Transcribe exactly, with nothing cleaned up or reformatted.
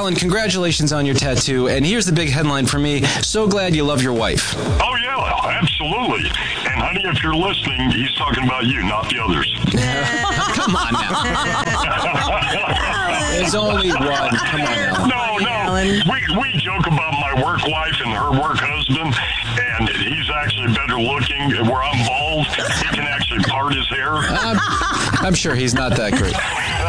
Alan, congratulations on your tattoo. And here's the big headline for me. So glad you love your wife. Oh, yeah, absolutely. And, honey, if you're listening, he's talking about you, not the others. Come on now. There's only one. Come on now. No, no. We, we joke about my work wife and her work husband, and he's actually better looking. Where I'm bald, he can actually part his hair. I'm, I'm sure he's not that great.